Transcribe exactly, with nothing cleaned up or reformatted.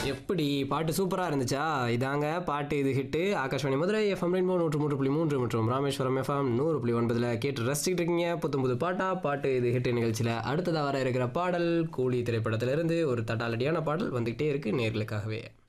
எப்படி பாட்டு சூப்பராக இருந்துச்சா? இதாங்க பாட்டு, இது hit. Akashvani Madurai FM rainbow நூற்று மூன்று புள்ளி மூன்று மற்றும் ராமேஸ்வரம் எஃப்எம் நூறு புள்ளி ஒன்பதில் கேட்டு ரசிச்சுட்டு இருக்கீங்க புத்தம் புது பாட்டா பாட்டு இது ஹிட்டு நிகழ்ச்சியில். அடுத்ததாக வர இருக்கிற பாடல் கூலி திரைப்படத்திலிருந்து ஒரு தட்டாலடியான பாடல் வந்துகிட்டே இருக்கு நேர்களுக்காகவே.